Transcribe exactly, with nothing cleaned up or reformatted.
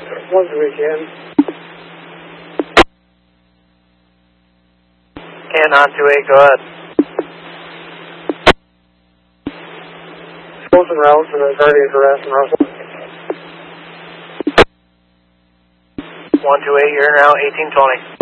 one two eight, can. Can on two eight, go ahead. Close en route for the Guardian harass and Russell. one two eight, you're now eighteen twenty.